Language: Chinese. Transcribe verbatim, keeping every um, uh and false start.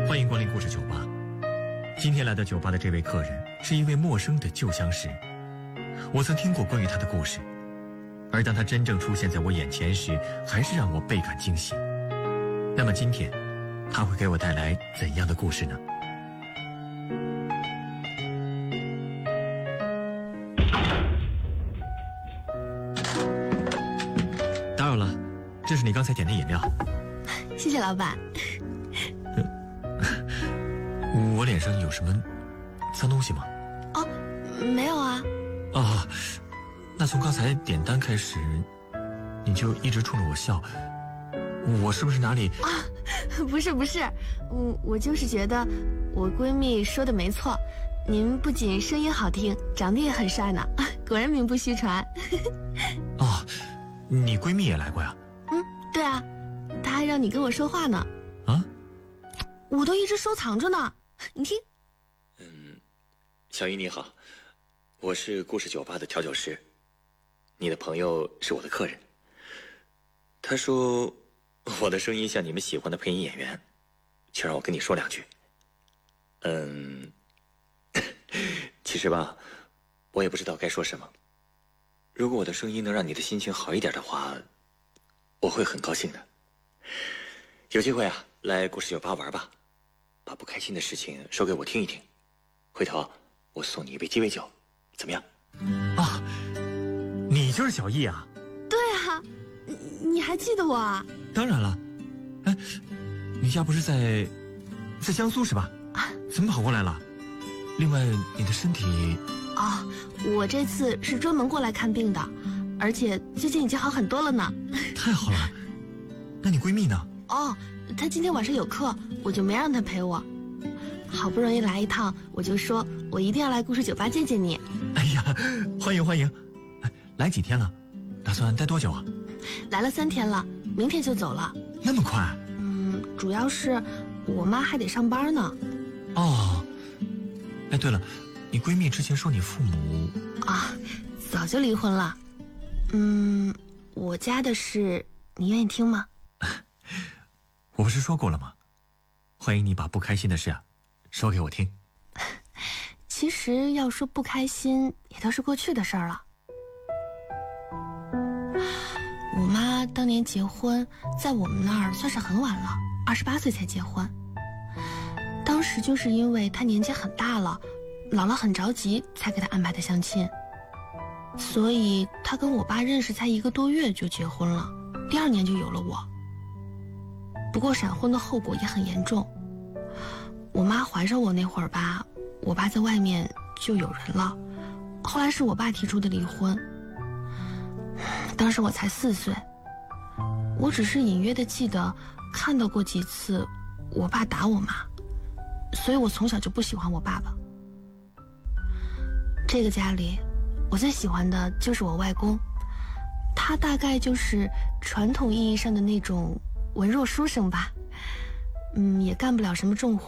欢迎光临故事酒吧。今天来到酒吧的这位客人是一位陌生的旧相识。我曾听过关于他的故事，而当他真正出现在我眼前时，还是让我倍感惊喜。那么今天，他会给我带来怎样的故事呢？打扰了，这是你刚才点的饮料。 谢谢老板。 我脸上有什么脏东西吗？ 哦，没有啊。 哦，那从刚才点单开始，你就一直冲着我笑，我是不是哪里…… 啊，不是不是，我我就是觉得我闺蜜说的没错，您不仅声音好听，长得也很帅呢，果然名不虚传。 哦，你闺蜜也来过呀？ 嗯，对啊，她还让你跟我说话呢。 啊？ 我都一直收藏着呢，你听。 嗯，小姨你好，我是故事酒吧的调酒师，你的朋友是我的客人。他说我的声音像你们喜欢的配音演员，就让我跟你说两句。嗯，其实吧，我也不知道该说什么。如果我的声音能让你的心情好一点的话，我会很高兴的。有机会啊，来故事酒吧玩吧，把不开心的事情说给我听一听，回头我送你一杯鸡尾酒，怎么样？啊，你就是小易啊？ 对啊，你你还记得我啊？ 当然了。哎，你家不是在在江苏是吧？啊，怎么跑过来了？另外，你的身体…… 哦，我这次是专门过来看病的，而且最近已经好很多了呢。 太好了，那你闺蜜呢？ 哦，她今天晚上有课，我就没让她陪我。好不容易来一趟，我就说我一定要来故事酒吧见见你。 哎呀，欢迎欢迎！来几天了？打算待多久啊？ 来了三天了，明天就走了。 那么快？ 嗯，主要是我妈还得上班呢。 哦，哎，对了，你闺蜜之前说你父母…… 啊，早就离婚了。嗯，我家的事你愿意听吗？ 我不是说过了吗？欢迎你把不开心的事啊说给我听。 其实要说不开心也都是过去的事儿了。我妈当年结婚在我们那儿算是很晚了，二十八岁才结婚。当时就是因为她年纪很大了，姥姥很着急才给她安排的相亲，所以她跟我爸认识才一个多月就结婚了，第二年就有了我。不过闪婚的后果也很严重，我妈怀上我那会儿吧，我爸在外面就有人了，后来是我爸提出的离婚。当时我才四岁，我只是隐约的记得看到过几次我爸打我妈，所以我从小就不喜欢我爸爸。这个家里我最喜欢的就是我外公，他大概就是传统意义上的那种文弱书生吧，嗯，也干不了什么重活。